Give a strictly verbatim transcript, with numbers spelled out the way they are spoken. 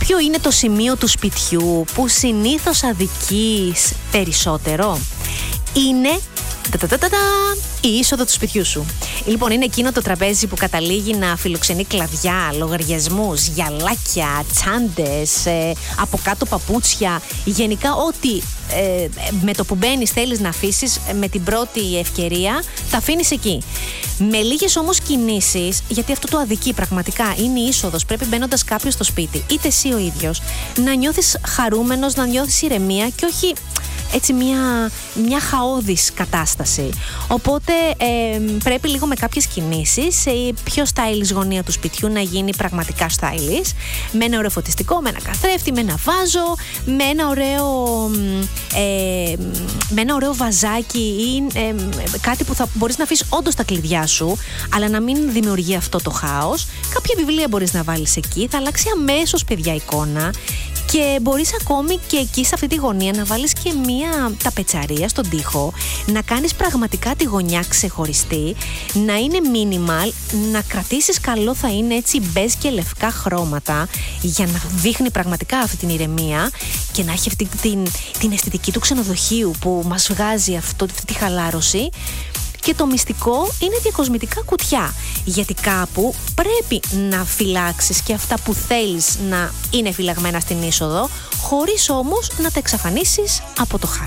Ποιο είναι το σημείο του σπιτιού που συνήθως αδικείς περισσότερο? Είναι η είσοδο του σπιτιού σου. Λοιπόν, είναι εκείνο το τραπέζι που καταλήγει να φιλοξενεί κλαδιά, λογαριασμούς, γυαλάκια, τσάντες, ε, από κάτω παπούτσια. Γενικά, ό,τι ε, με το που μπαίνεις θέλεις να αφήσεις, με την πρώτη ευκαιρία τα αφήνεις εκεί. Με λίγες όμως κινήσεις, γιατί αυτό το αδικεί πραγματικά, είναι η είσοδος. Πρέπει μπαίνοντας κάποιος στο σπίτι, είτε εσύ ο ίδιος, να νιώθεις χαρούμενος, να νιώθεις ηρεμία και όχι έτσι μια, μια χαόδης κατάσταση. Οπότε ε, πρέπει λίγο με κάποιες κινήσεις σε πιο stylish γωνία του σπιτιού να γίνει πραγματικά stylish, με ένα ωραίο φωτιστικό, με ένα καθρέφτη, με ένα βάζο, με ένα ωραίο ε, με ένα ωραίο βαζάκι ή ε, κάτι που θα μπορείς να αφήσεις όντως τα κλειδιά σου, αλλά να μην δημιουργεί αυτό το χάος. Κάποια βιβλία μπορείς να βάλεις εκεί, θα αλλάξει αμέσως, παιδιά, εικόνα. Και μπορείς ακόμη και εκεί σε αυτή τη γωνία να βάλεις και μία ταπετσαρία στον τοίχο, να κάνεις πραγματικά τη γωνιά ξεχωριστή, να είναι minimal, να κρατήσεις καλό θα είναι έτσι μπέζ και λευκά χρώματα για να δείχνει πραγματικά αυτή την ηρεμία και να έχει αυτή την, την αισθητική του ξενοδοχείου που μας βγάζει αυτό, αυτή τη χαλάρωση. Και το μυστικό είναι διακοσμητικά κουτιά, γιατί κάπου πρέπει να φυλάξεις και αυτά που θέλεις να είναι φυλαγμένα στην είσοδο, χωρίς όμως να τα εξαφανίσεις από το χάρτη.